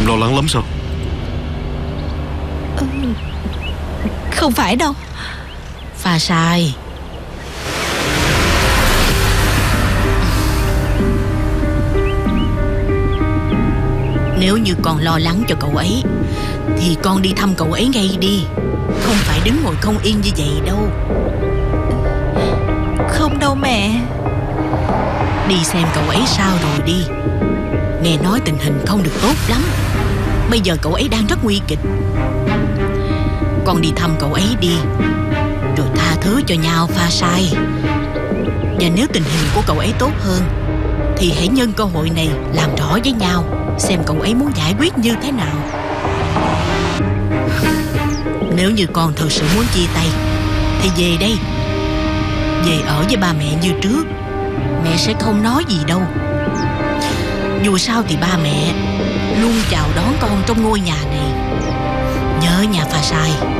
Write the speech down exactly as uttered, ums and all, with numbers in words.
Em lo lắng lắm sao? ừ, Không phải đâu. Pha Sai, nếu như con lo lắng cho cậu ấy thì con đi thăm cậu ấy ngay đi. Không phải đứng ngồi không yên như vậy đâu. Không đâu mẹ. Đi xem cậu ấy sao rồi đi. Nghe nói tình hình không được tốt lắm. Bây giờ cậu ấy đang rất nguy kịch. Con đi thăm cậu ấy đi, rồi tha thứ cho nhau Pha Sai. Và nếu tình hình của cậu ấy tốt hơn thì hãy nhân cơ hội này làm rõ với nhau, xem cậu ấy muốn giải quyết như thế nào. Nếu như con thật sự muốn chia tay thì về đây, về ở với ba mẹ như trước. Mẹ sẽ không nói gì đâu. Dù sao thì ba mẹ luôn chào đón con trong ngôi nhà này. Nhớ nhà Pha Sai.